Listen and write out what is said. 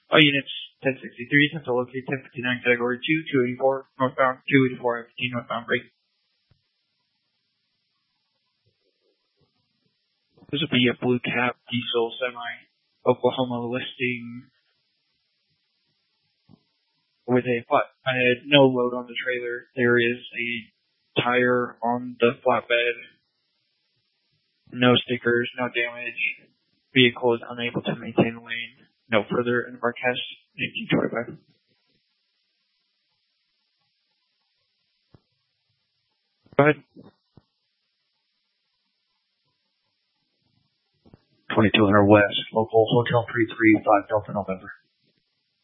All units, 1063, attempt to locate 1059 category 2, 284 northbound, 284 I-15 northbound break. This would be a blue cap diesel semi Oklahoma listing with a no load on the trailer. There is a tire on the flatbed. No stickers, no damage. Vehicle is unable to maintain lane. No further in broadcast 1925. 2200 West, local Hotel 335 Delta November.